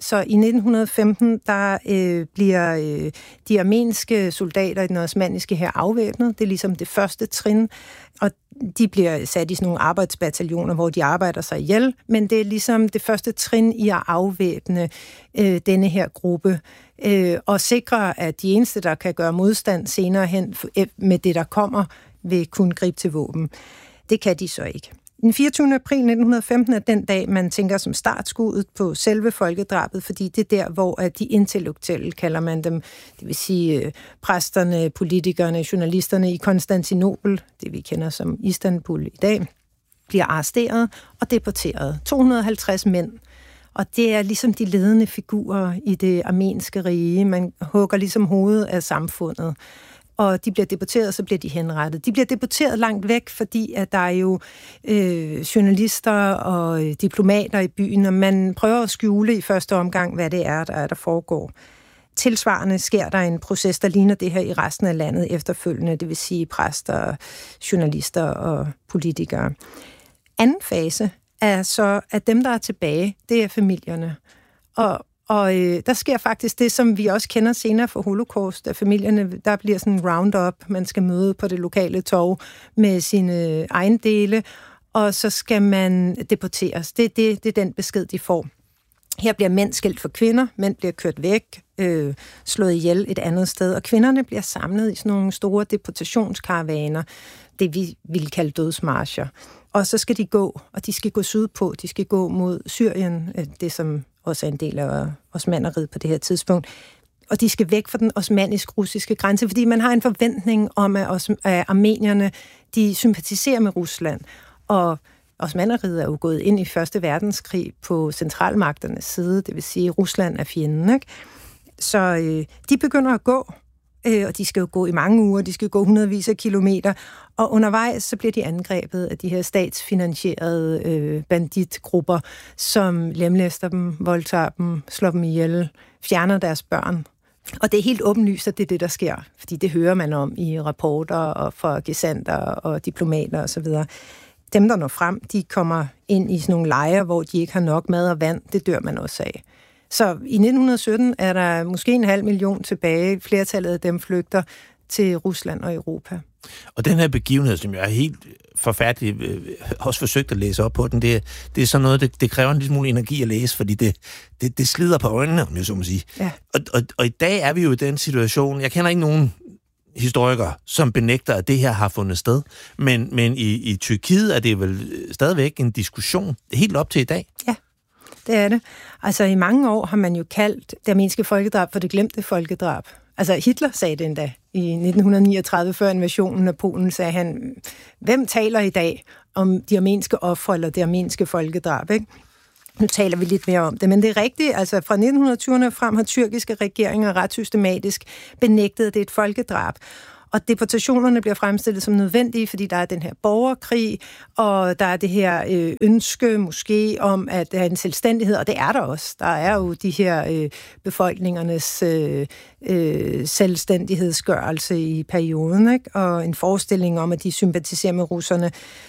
så i nitten femten, der øh, bliver øh, de armenske soldater i den osmanniske hær afvæbnet. Det er ligesom det første trin, og de bliver sat i sådan nogle arbejdsbataljoner, hvor de arbejder sig ihjel, men det er ligesom det første trin i at afvæbne øh, denne her gruppe, øh, og sikre, at de eneste, der kan gøre modstand senere hen med det, der kommer, vil kunne gribe til våben. Det kan de så ikke. Den fireogtyvende april nitten femten er den dag, man tænker som startskuddet på selve folkedrabet, fordi det er der, hvor de intellektuelle, kalder man dem, det vil sige præsterne, politikerne, journalisterne i Konstantinopel, det vi kender som Istanbul i dag, bliver arresteret og deporteret. to hundrede og halvtreds mænd. Og det er ligesom de ledende figurer i det armenske rige. Man hugger ligesom hovedet af samfundet. Og de bliver deporteret, så bliver de henrettet. De bliver deporteret langt væk, fordi at der er jo øh, journalister og diplomater i byen, og man prøver at skjule i første omgang, hvad det er, der, er, der foregår. Tilsvarende sker der en proces, der ligner det her i resten af landet efterfølgende, det vil sige præster, journalister og politikere. Anden fase er så, at dem, der er tilbage, det er familierne. Og Og øh, der sker faktisk det, som vi også kender senere fra Holocaust, at familierne, der bliver sådan en roundup, man skal møde på det lokale torv med sine ejendele, og så skal man deporteres. Det, det, det er den besked, de får. Her bliver mænd skilt for kvinder, mænd bliver kørt væk, øh, slået ihjel et andet sted, og kvinderne bliver samlet i sådan nogle store deportationskaravaner, det vi ville kalde dødsmarcher. Og så skal de gå, og de skal gå sydpå, de skal gå mod Syrien, det som også er en del af osmanneriget på det her tidspunkt, og de skal væk fra den osmannisk-russiske grænse, fordi man har en forventning om, at, os, at armenierne, de sympatiserer med Rusland, og osmanneriget er jo gået ind i Første Verdenskrig på centralmagternes side, det vil sige, at Rusland er fjenden, ikke? Så øh, de begynder at gå, øh, og de skal jo gå i mange uger, de skal gå hundredvis af kilometer, og undervejs så bliver de angrebet af de her statsfinansierede øh, banditgrupper, som lemlæster dem, voldtager dem, slår dem ihjel, fjerner deres børn. Og det er helt åbenlyst, at det er det, der sker, fordi det hører man om i rapporter og fra gesandter og diplomater osv. Dem, der når frem, de kommer ind i sådan nogle lejre, hvor de ikke har nok mad og vand. Det dør man også af. Så i nitten sytten er der måske en halv million tilbage. Flertallet af dem flygter til Rusland og Europa. Og den her begivenhed, som jeg er helt forfærdelig, også forsøgt at læse op på den, det, det er sådan noget, det, det kræver en lille smule energi at læse, fordi det, det, det slider på øjnene, om jeg så må sige. Ja. Og, og, og i dag er vi jo i den situation, jeg kender ikke nogen historikere, som benægter, at det her har fundet sted, men, men i, i Tyrkiet er det vel stadigvæk en diskussion helt op til i dag. Ja. Det er det. Altså i mange år har man jo kaldt det armenske folkedrab for det glemte folkedrab. Altså Hitler sagde det endda i nitten niogtredive, før invasionen af Polen, sagde han, hvem taler i dag om de armenske ofre eller det armenske folkedrab, ikke? Nu taler vi lidt mere om det, men det er rigtigt, altså fra nitten tyverne frem har tyrkiske regeringer ret systematisk benægtet, at det er et folkedrab. Og deportationerne bliver fremstillet som nødvendige, fordi der er den her borgerkrig, og der er det her øh, ønske måske om at have en selvstændighed, og det er der også. Der er jo de her øh, befolkningernes øh, øh, selvstændighedsgørelse i perioden, ikke? Og en forestilling om, at de sympatiserer med russerne.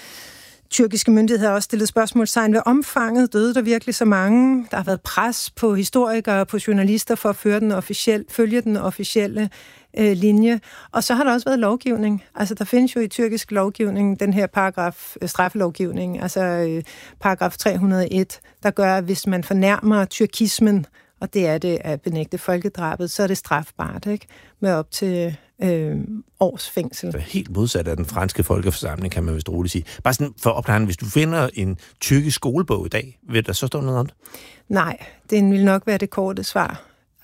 Tyrkiske myndigheder har også stillet spørgsmålstegn ved omfanget. Døde der virkelig så mange? Der har været pres på historikere og på journalister for at føre den officielle, følge den officielle øh, linje. Og så har der også været lovgivning. Altså, der findes jo i tyrkisk lovgivning den her paragraf, øh, straffelovgivning, altså øh, paragraf tre hundrede og en, der gør, at hvis man fornærmer tyrkismen, og det er det at benægte folkedrabet, så er det strafbart, ikke? Med op til øh, års fængsel. Det er helt modsat af den franske folkeforsamling, kan man vist roligt sige. Bare sådan for opklaringen, hvis du finder en tyrkisk skolebog i dag, vil der så stå noget om det? Nej, det vil nok være det korte svar.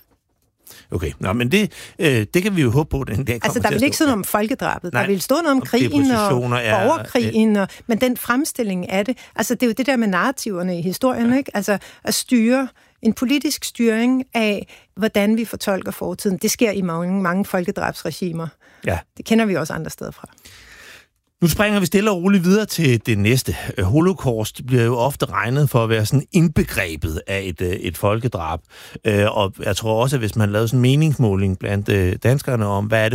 Okay, nå, men det, øh, det kan vi jo håbe på, den dag kommer. Altså, der vil ikke stå noget om folkedrabet. Nej, der vil stå noget om krigen og borgerkrigen, og, men den fremstilling af det, altså det er jo det der med narrativerne i historien, ja. Ikke? Altså at styre en politisk styring af, hvordan vi fortolker fortiden. Det sker i mange, mange folkedrabsregimer. Ja. Det kender vi også andre steder fra. Nu springer vi stille og roligt videre til det næste. Holocaust bliver jo ofte regnet for at være sådan indbegrebet af et, et folkedrab. Og jeg tror også, at hvis man lavede sådan en meningsmåling blandt danskerne om, hvad er det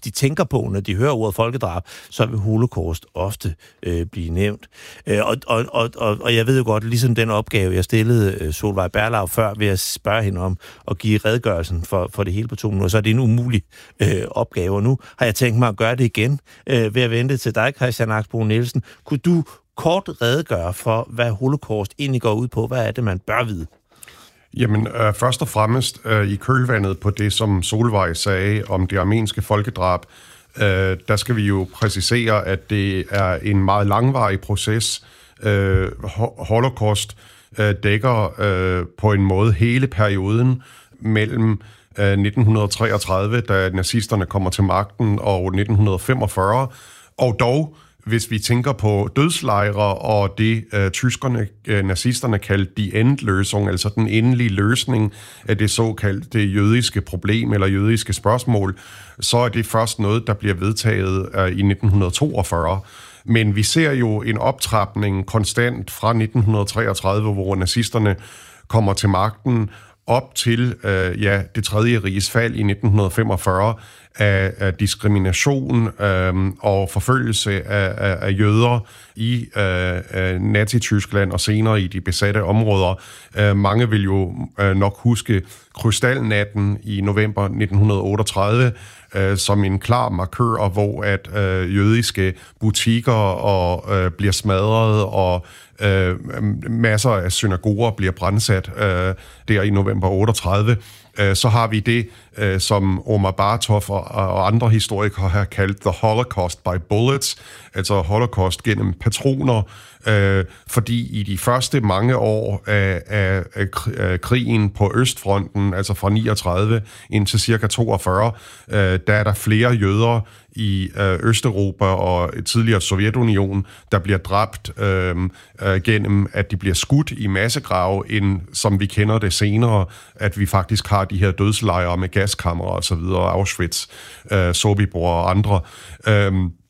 de tænker på, når de hører ordet folkedrab, så vil holocaust ofte øh, blive nævnt. Øh, og, og, og, og jeg ved jo godt, ligesom den opgave, jeg stillede øh, Solveig Berlau før, ved at spørge hende om at give redegørelsen for, for det hele på to minutter, så er det en umulig øh, opgave. Og nu har jeg tænkt mig at gøre det igen øh, ved at vente til dig, Christian Axbro Nielsen. Kunne du kort redegøre for, hvad holocaust egentlig går ud på? Hvad er det, man bør vide? Jamen, øh, først og fremmest øh, i kølvandet på det, som Solveig sagde om det armenske folkedrab, øh, der skal vi jo præcisere, at det er en meget langvarig proces. Øh, Holocaust øh, dækker øh, på en måde hele perioden mellem øh, nitten treogtredive, da nazisterne kommer til magten, og nitten femogfyrre, og dog, hvis vi tænker på dødslejre og det øh, tyskerne, øh, nazisterne kaldte die Endlösung, altså den endelige løsning af det såkaldte jødiske problem eller jødiske spørgsmål, så er det først noget, der bliver vedtaget øh, i nitten toogfyrre. Men vi ser jo en optrapning konstant fra nitten treogtredive, hvor nazisterne kommer til magten, op til øh, ja, det tredje riges fald i nitten femogfyrre af, af diskrimination øh, og forfølgelse af, af, af jøder i øh, Nazi-Tyskland og senere i de besatte områder. Øh, mange vil jo øh, nok huske krystalnatten i november nitten otteogtredive øh, som en klar markør, hvor at øh, jødiske butikker og, øh, bliver smadret og Øh, masser af synagoger bliver brændsat øh, der i november otteogtredive. Øh, så har vi det, øh, som Omar Bartov og, og andre historikere har kaldt the Holocaust by bullets, altså holocaust gennem patroner, øh, fordi i de første mange år af, af, af krigen på Østfronten, altså fra niogtredive indtil cirka toogfyrre, øh, der er der flere jøder i øh, Østeuropa og tidligere Sovjetunionen, der bliver dræbt øh, øh, gennem, at de bliver skudt i massegrave, end som vi kender det senere, at vi faktisk har de her dødslejre med gaskammer og så videre, Auschwitz, øh, Sobibor og andre. Øh,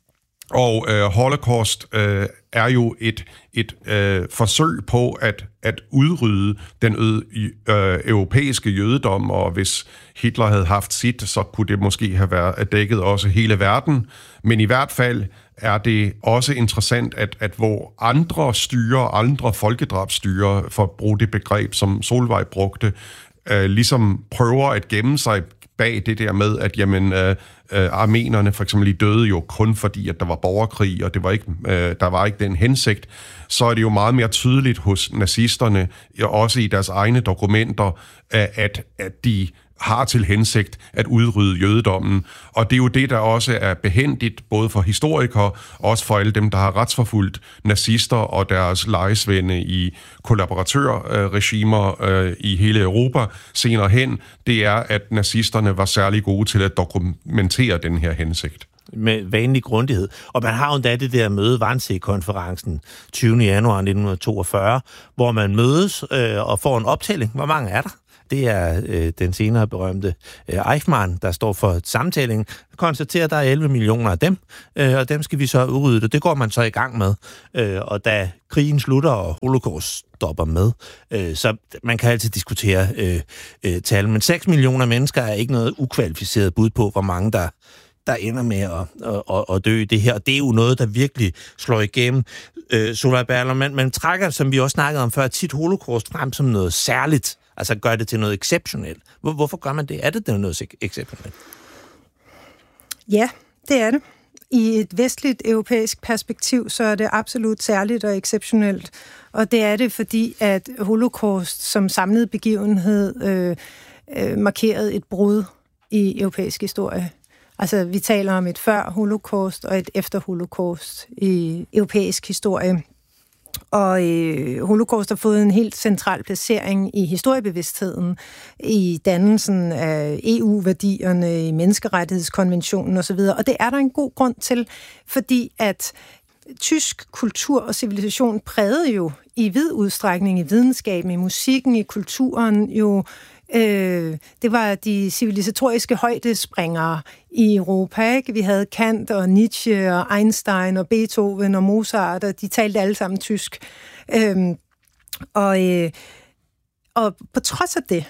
og øh, Holocaust øh, er jo et, et øh, forsøg på at, at udrydde den ø, øh, europæiske jødedom, og hvis Hitler havde haft sit, så kunne det måske have været dækket også hele verden. Men i hvert fald er det også interessant, at, at hvor andre styrer, andre folkedrabsstyrer, for at bruge det begreb, som Solveig brugte, øh, ligesom prøver at gemme sig bag det der med, at jamen, øh, øh, armenerne for eksempel døde jo kun fordi, at der var borgerkrig, og det var ikke, øh, der var ikke den hensigt, så er det jo meget mere tydeligt hos nazisterne, også i deres egne dokumenter, at, at de har til hensigt at udrydde jødedommen. Og det er jo det, der også er behændigt, både for historikere, og også for alle dem, der har retsforfulgt nazister og deres lejesvende i kollaboratørregimer øh, i hele Europa senere hen. Det er, at nazisterne var særlig gode til at dokumentere den her hensigt. Med vanlig grundighed. Og man har jo endda det der møde, Wannsee-konferencen, tyvende januar nitten toogfyrre, hvor man mødes øh, og får en optælling. Hvor mange er der? Det er øh, den senere berømte øh, Eichmann, der står for samtælling, konstaterer, at der er elleve millioner af dem, øh, og dem skal vi så udrydde. Det går man så i gang med. Øh, og da krigen slutter, og holocaust stopper med, øh, så man kan altid diskutere øh, øh, tal, men seks millioner mennesker er ikke noget ukvalificeret bud på, hvor mange der der ender med at, at, at, at dø i det her. Og det er jo noget, der virkelig slår igennem. Øh, Solveig Berlau, man, man trækker, som vi også snakkede om før, tit holocaust frem som noget særligt. Altså gør det til noget exceptionelt. Hvor, hvorfor gør man det? Er det noget exceptionelt? Ja, det er det. I et vestligt europæisk perspektiv, så er det absolut særligt og exceptionelt. Og det er det, fordi at holocaust som samlet begivenhed øh, øh, markerede et brud i europæisk historie. Altså, vi taler om et før holocaust og et efter holocaust i europæisk historie. Og øh, holocaust har fået en helt central placering i historiebevidstheden, i dannelsen af E U-værdierne, i menneskerettighedskonventionen osv. Og det er der en god grund til, fordi at tysk kultur og civilisation prægede jo i vid udstrækning i videnskaben, i musikken, i kulturen jo. Øh, det var de civilisatoriske højdespringere i Europa, ikke? Vi havde Kant og Nietzsche og Einstein og Beethoven og Mozart, og de talte alle sammen tysk. Øh, og, øh, og på trods af det,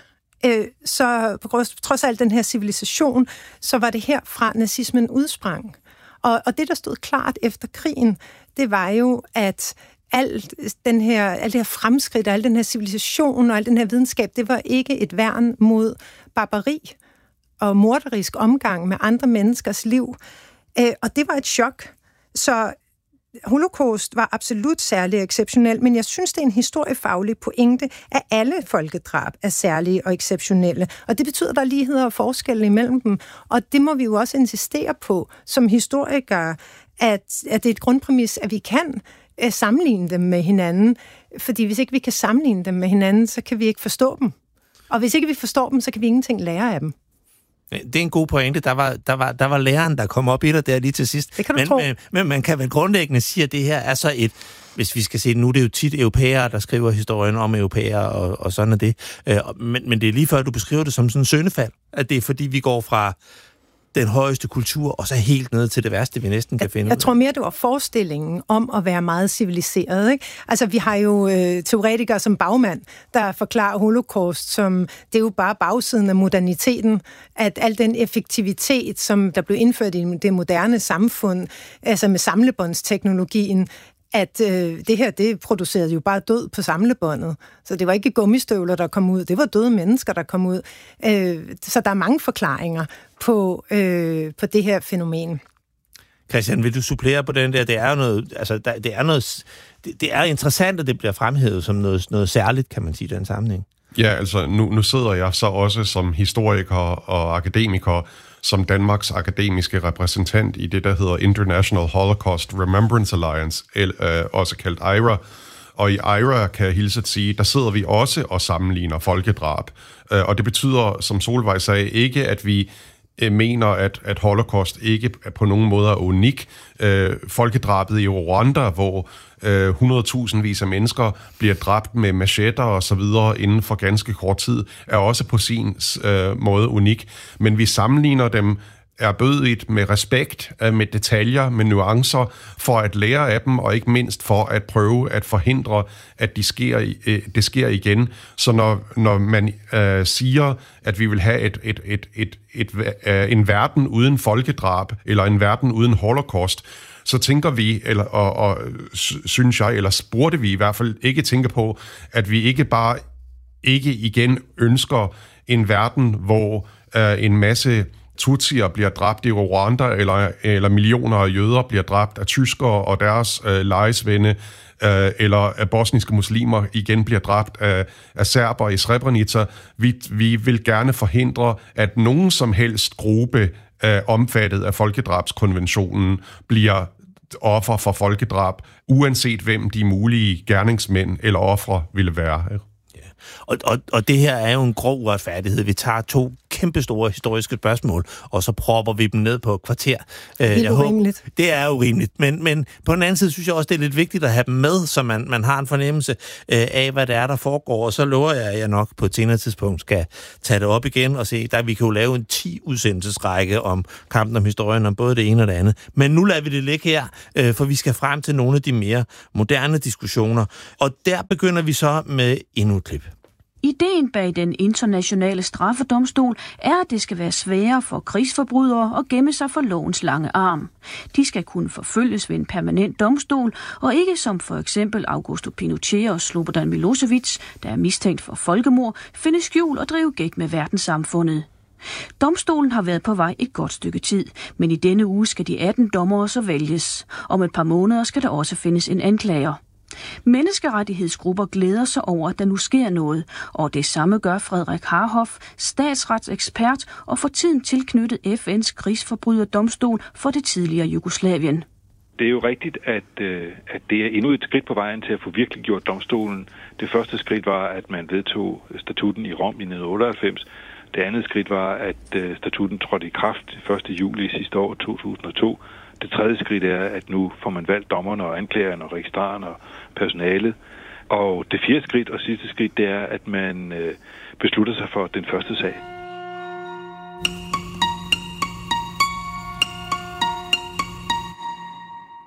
øh, så på trods af al den her civilisation, så var det herfra, nazismen udsprang. Og, og det, der stod klart efter krigen, det var jo, at alt den her, alt det her fremskridt, al den her civilisation og al den her videnskab, det var ikke et værn mod barbari og morderisk omgang med andre menneskers liv. Øh, og det var et chok. Så Holocaust var absolut særlig exceptionel, men jeg synes, det er en historiefaglig pointe, at alle folkedrab er særlige og exceptionelle. Og det betyder, at der er ligheder og forskelle imellem dem. Og det må vi jo også insistere på som historikere, at, at det er et grundpræmis, at vi kan uh, sammenligne dem med hinanden. Fordi hvis ikke vi kan sammenligne dem med hinanden, så kan vi ikke forstå dem. Og hvis ikke vi forstår dem, så kan vi ingenting lære af dem. Det er en god pointe. Der var, der var, der var læreren, der kom op i dig der lige til sidst. Det kan du men, tro. Men, men man kan vel grundlæggende sige, at det her er så et, hvis vi skal se det nu, det er jo tit europæere, der skriver historien om europæere, og, og sådan er det. Men, men det er lige før, du beskriver det som sådan en syndefald, at det er fordi, vi går fra den højeste kultur, og så helt ned til det værste, vi næsten kan jeg, finde. Jeg tror mere, det var forestillingen om at være meget civiliseret. Ikke? Altså, vi har jo øh, teoretikere som Baumann, der forklarer holocaust som, det er jo bare bagsiden af moderniteten, at al den effektivitet, som der blev indført i det moderne samfund, altså med samlebåndsteknologien, at øh, det her, det producerede jo bare død på samlebåndet. Så det var ikke gummistøvler, der kom ud. Det var døde mennesker, der kom ud. Øh, så der er mange forklaringer på, øh, på det her fænomen. Christian, vil du supplere på den der? Det er jo noget, altså, der, det er noget, det, det er interessant, at det bliver fremhævet som noget, noget særligt, kan man sige, i den sammenhæng. Ja, altså nu, nu sidder jeg så også som historiker og akademiker, som Danmarks akademiske repræsentant i det, der hedder International Holocaust Remembrance Alliance, eller, øh, også kaldt I R A. Og i I R A, kan jeg hilse at sige, der sidder vi også og sammenligner folkedrab. Øh, og det betyder, som Solvej sagde, ikke, at vi øh, mener, at, at holocaust ikke på nogen måde er unik. Øh, folkedrabet i Rwanda, hvor øh, hundredtusindvis af mennesker bliver dræbt med machetter og så videre inden for ganske kort tid, er også på sin øh, måde unik. Men vi sammenligner dem erbødigt med respekt, med detaljer, med nuancer, for at lære af dem, og ikke mindst for at prøve at forhindre, at de sker, det sker igen. Så når, når man øh, siger, at vi vil have et, et, et, et, et, et, en verden uden folkedrab, eller en verden uden holocaust, så tænker vi, eller, og, og synes jeg, eller burde vi i hvert fald ikke tænke på, at vi ikke bare ikke igen ønsker en verden, hvor øh, en masse Tutsier bliver dræbt i Rwanda, eller, eller millioner af jøder bliver dræbt af tyskere og deres øh, lejesvende, øh, eller af bosniske muslimer igen bliver dræbt af, af serber i Srebrenica. Vi, vi vil gerne forhindre, at nogen som helst gruppe øh, omfattet af folkedrabskonventionen bliver offer for folkedrab, uanset hvem de mulige gerningsmænd eller ofre ville være. Og, og, og det her er jo en grov uretfærdighed. Vi tager to kæmpestore historiske spørgsmål, og så propper vi dem ned på et kvarter. Det er urimeligt. Det er urimeligt. Men, men på den anden side synes jeg også, det er lidt vigtigt at have dem med, så man, man har en fornemmelse øh, af, hvad det er, der foregår. Og så lover jeg, at jeg nok på et senere tidspunkt skal tage det op igen og se, der vi kan jo lave en ti-udsendelsesrække om kampen om historien, om både det ene og det andet. Men nu lader vi det ligge her, øh, for vi skal frem til nogle af de mere moderne diskussioner. Og der begynder vi så med endnu et klip. Ideen bag den internationale straffedomstol er, at det skal være sværere for krigsforbrydere at gemme sig for lovens lange arm. De skal kunne forfølges ved en permanent domstol, og ikke som for eksempel Augusto Pinochet og Slobodan Milosevic, der er mistænkt for folkemord, finde skjul og drive gæk med verdenssamfundet. Domstolen har været på vej et godt stykke tid, men i denne uge skal de atten dommere så vælges. Om et par måneder skal der også findes en anklager. Menneskerettighedsgrupper glæder sig over, at der nu sker noget, og det samme gør Frederik Harhoff, statsretsekspert og for tiden tilknyttet F N's krigsforbryderdomstol for det tidligere Jugoslavien. Det er jo rigtigt, at, at det er endnu et skridt på vejen til at få virkelig gjort domstolen. Det første skridt var, at man vedtog statuten i Rom i nitten otteoghalvfems. Det andet skridt var, at statuten trådte i kraft første juli sidste år, to tusind og to. Det tredje skridt er, at nu får man valgt dommerne og anklagerne og registraren og personalet. Og det fjerde skridt og sidste skridt, det er, at man øh, beslutter sig for den første sag.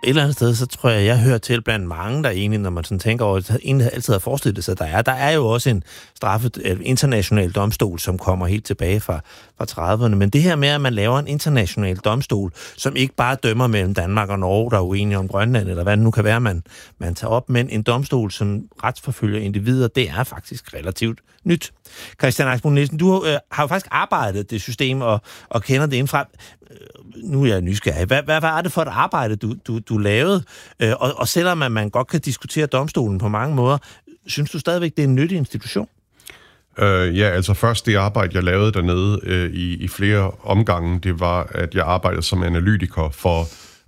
et eller andet sted, så tror jeg, jeg hører til blandt mange, der egentlig, når man sådan tænker over, at egentlig altid har forestillet sig, at der er. Der er jo også en straffet international domstol, som kommer helt tilbage fra, fra trediverne. Men det her med, at man laver en international domstol, som ikke bare dømmer mellem Danmark og Norge, der er uenige om Grønland, eller hvad det nu kan være, man, man tager op, men en domstol, som retsforfølger individer, det er faktisk relativt nyt. Christian Axbo Nielsen, du øh, har jo faktisk arbejdet det system og, og kender det indfra. Nu er jeg nysgerrig. Hvad, hvad var det for et arbejde, du, du, du lavede? Øh, og, og selvom man, man godt kan diskutere domstolen på mange måder, synes du stadigvæk, det er en nyttig institution? Uh, ja, altså først det arbejde, jeg lavede dernede uh, i, i flere omgange, det var, at jeg arbejdede som analytiker for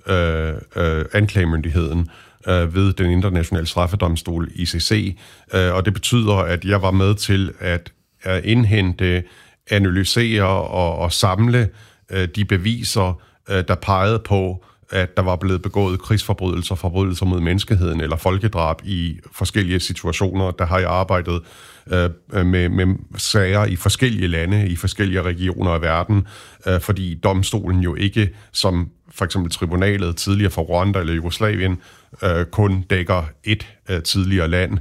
uh, uh, anklagemyndigheden uh, ved den internationale straffedomstol I C C. Uh, og det betyder, at jeg var med til at uh, indhente, analysere og, og samle uh, de beviser, uh, der pegede på, at der var blevet begået krigsforbrydelser, forbrydelser mod menneskeheden eller folkedrab i forskellige situationer. Der har jeg arbejdet øh, med, med sager i forskellige lande, i forskellige regioner af verden, øh, fordi domstolen jo ikke, som for eksempel tribunalet tidligere for Rwanda eller Jugoslavien, øh, kun dækker et øh, tidligere land.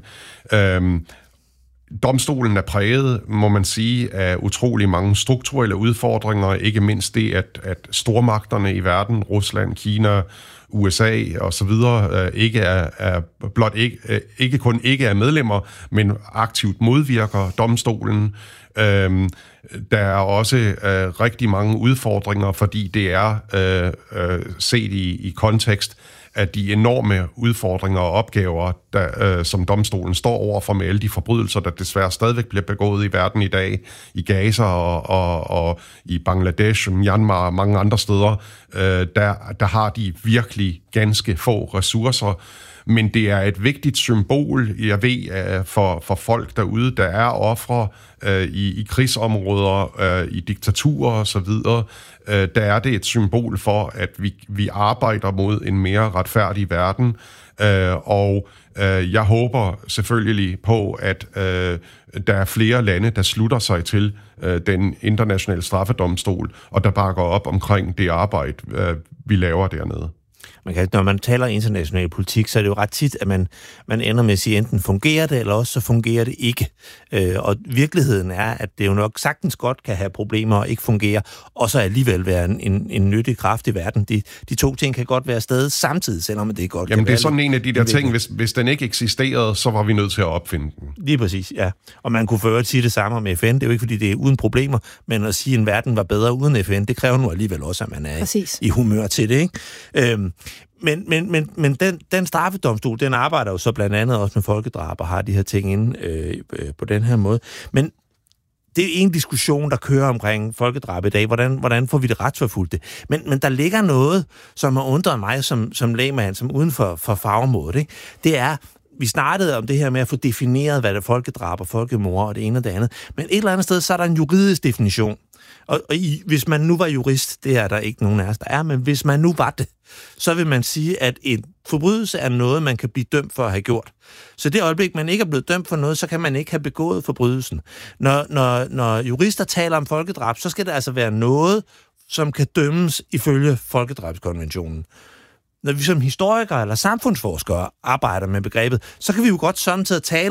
Øh, Domstolen er præget, må man sige, af utrolig mange strukturelle udfordringer, ikke mindst det, at, at stormagterne i verden, Rusland, Kina, U S A og så videre, ikke er, er blot ikke, ikke kun ikke er medlemmer, men aktivt modvirker domstolen. Øhm, der er også øh, rigtig mange udfordringer, fordi det er øh, øh, set i, i kontekst at de enorme udfordringer og opgaver, der, øh, som domstolen står overfor med alle de forbrydelser, der desværre stadigvæk bliver begået i verden i dag, i Gaza og, og, og i Bangladesh, Myanmar og mange andre steder, øh, der, der har de virkelig ganske få ressourcer. Men det er et vigtigt symbol, jeg ved, for, for folk derude, der er ofre øh, i, i krigsområder, øh, i diktaturer og så videre. Øh, der er det et symbol for, at vi, vi arbejder mod en mere retfærdig verden. Øh, og øh, jeg håber selvfølgelig på, at øh, der er flere lande, der slutter sig til øh, den internationale straffedomstol, og der bakker op omkring det arbejde, øh, vi laver dernede. Man kan, når man taler international politik, så er det jo ret tit, at man, man ender med at sige, enten fungerer det, eller også så fungerer det ikke. Øh, og virkeligheden er, at det jo nok sagtens godt kan have problemer og ikke fungere, og så alligevel være en, en, en nyttig kraft i verden. De, de to ting kan godt være afsted samtidig, selvom det er godt. Jamen det er sådan en af de der ting, hvis, hvis den ikke eksisterede, så var vi nødt til at opfinde den. Lige præcis, ja. Og man kunne for øvrigt sige det samme om F N. Det er jo ikke, fordi det er uden problemer, men at sige, at en verden var bedre uden F N, det kræver nu alligevel også, at man er i, i humør til det, ikke? Øhm, Men, men, men, men den, den straffedomstol, den arbejder jo så blandt andet også med folkedrab og har de her ting inde øh, på den her måde. Men det er en diskussion, der kører omkring folkedrab i dag. Hvordan, hvordan får vi det retsforfulgt? Men, men der ligger noget, som har undret mig som, som lægmand, som uden for, for fagområdet. Ikke? Det er, vi startede om det her med at få defineret, hvad det er folkedrab og folkemord og det ene og det andet. Men et eller andet sted, så er der en juridisk definition. Og, og i, hvis man nu var jurist, det er der ikke nogen af os, der er, men hvis man nu var det, så vil man sige, at en forbrydelse er noget, man kan blive dømt for at have gjort. Så det øjeblik, man ikke er blevet dømt for noget, så kan man ikke have begået forbrydelsen. Når, når, når jurister taler om folkedrab, så skal det altså være noget, som kan dømmes ifølge folkedrabskonventionen. Når vi som historikere eller samfundsforskere arbejder med begrebet, så kan vi jo godt samtidig tale